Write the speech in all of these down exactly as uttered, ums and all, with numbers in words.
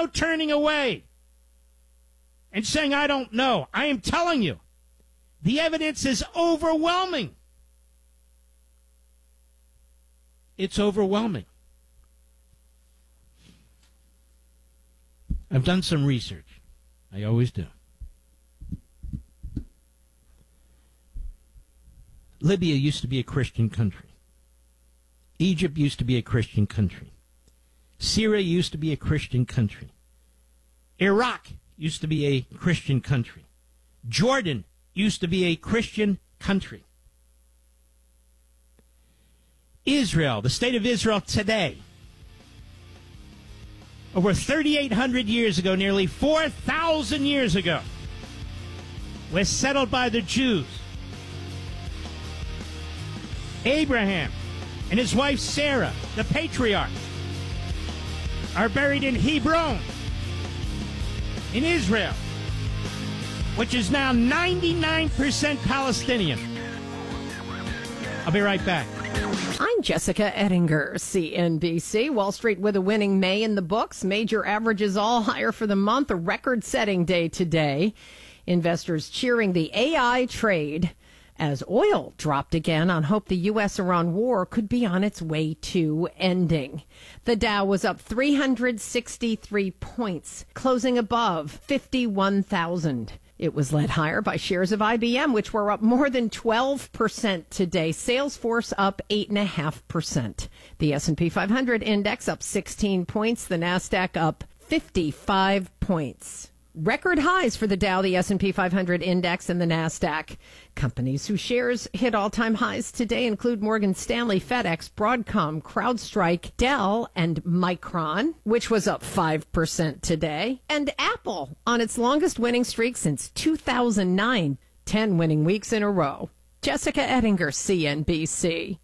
no turning away and saying, I don't know. I am telling you, the evidence is overwhelming. It's overwhelming. I've done some research. I always do. Libya used to be a Christian country. Egypt used to be a Christian country. Syria used to be a Christian country. Iraq used to be a Christian country. Jordan used to be a Christian country. Israel, the state of Israel today, over thirty-eight hundred years ago, nearly four thousand years ago, was settled by the Jews. Abraham and his wife Sarah, the patriarch, are buried in Hebron, in Israel, which is now ninety-nine percent Palestinian. I'll be right back. I'm Jessica Ettinger, C N B C. Wall Street with a winning May in the books. Major averages all higher for the month. A record-setting day today. Investors cheering the A I trade as oil dropped again on hope the U S Iran war could be on its way to ending. The Dow was up three hundred sixty-three points, closing above fifty-one thousand. It was led higher by shares of I B M, which were up more than twelve percent today. Salesforce up eight point five percent. The S and P five hundred index up sixteen points. The NASDAQ up fifty-five points. Record highs for the Dow, the S and P five hundred index, and the NASDAQ. Companies whose shares hit all-time highs today include Morgan Stanley, FedEx, Broadcom, CrowdStrike, Dell, and Micron, which was up five percent today, and Apple on its longest winning streak since two thousand nine, ten winning weeks in a row. Jessica Ettinger, C N B C.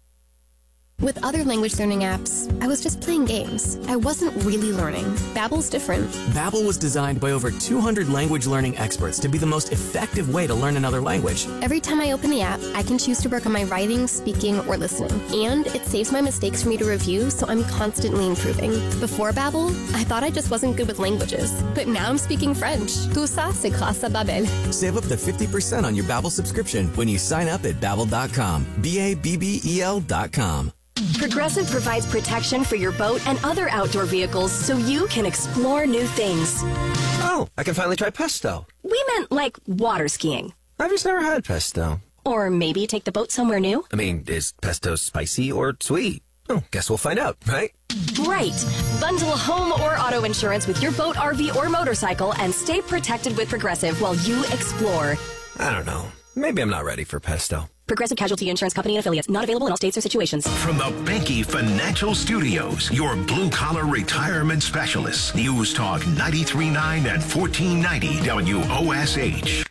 With other language learning apps, I was just playing games. I wasn't really learning. Babbel's different. Babbel was designed by over two hundred language learning experts to be the most effective way to learn another language. Every time I open the app, I can choose to work on my writing, speaking, or listening. And it saves my mistakes for me to review, so I'm constantly improving. Before Babbel, I thought I just wasn't good with languages. But now I'm speaking French. Tout ça, c'est grâce à Babbel. Save up to fifty percent on your Babbel subscription when you sign up at Babbel dot com. B A B B E L dot com. Progressive provides protection for your boat and other outdoor vehicles so you can explore new things. Oh, I can finally try pesto. We meant like water skiing. I've just never had pesto. Or maybe take the boat somewhere new. I mean, is pesto spicy or sweet? Oh, guess we'll find out, right? Right. Bundle home or auto insurance with your boat, R V, or motorcycle and stay protected with Progressive while you explore. I don't know. Maybe I'm not ready for pesto. Progressive Casualty Insurance Company and Affiliates. Not available in all states or situations. From the Benke Financial Studios, your blue-collar retirement specialists. News Talk ninety-three point nine and fourteen ninety W O S H.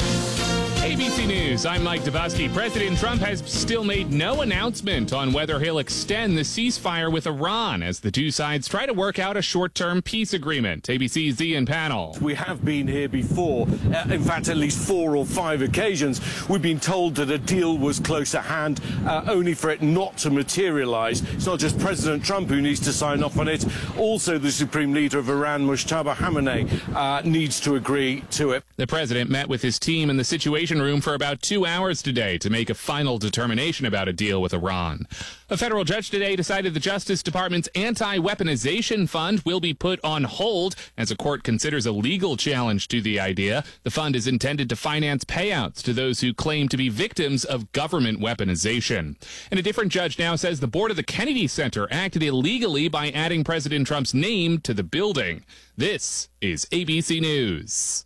A B C News, I'm Mike Dubosky. President Trump has still made no announcement on whether he'll extend the ceasefire with Iran as the two sides try to work out a short-term peace agreement. A B C's Ian Panel. We have been here before. Uh, in fact, at least four or five occasions, we've been told that a deal was close at hand, uh, only for it not to materialize. It's not just President Trump who needs to sign off on it. Also, the Supreme Leader of Iran, Mojtaba Khamenei, uh, needs to agree to it. The president met with his team in the Situation Room for about two hours today to make a final determination about a deal with Iran. A federal judge today decided the Justice Department's anti-weaponization fund will be put on hold as a court considers a legal challenge to the idea. The fund is intended to finance payouts to those who claim to be victims of government weaponization. And a different judge now says the board of the Kennedy Center acted illegally by adding President Trump's name to the building. This is A B C News.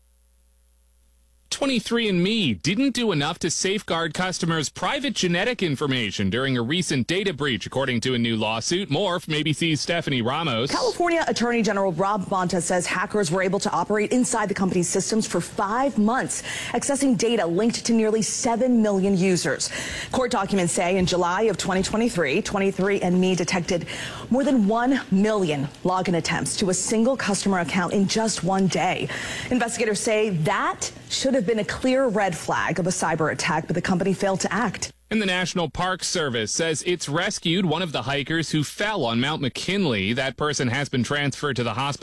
twenty-three and me didn't do enough to safeguard customers' private genetic information during a recent data breach, according to a new lawsuit. More from A B C's Stephanie Ramos. California Attorney General Rob Bonta says hackers were able to operate inside the company's systems for five months, accessing data linked to nearly seven million users. Court documents say in July of twenty twenty-three, twenty-three and me detected more than one million login attempts to a single customer account in just one day. Investigators say that should have been a clear red flag of a cyber attack, but the company failed to act. And the National Park Service says it's rescued one of the hikers who fell on Mount McKinley. That person has been transferred to the hospital.